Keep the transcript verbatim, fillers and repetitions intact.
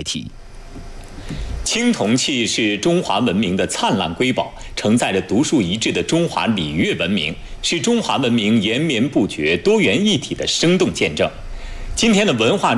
题。 青铜器是中华文明的灿烂瑰宝，承载着独树一帜的中华礼乐文明，是中华文明延绵不绝、多元一体的生动见证。今天的文化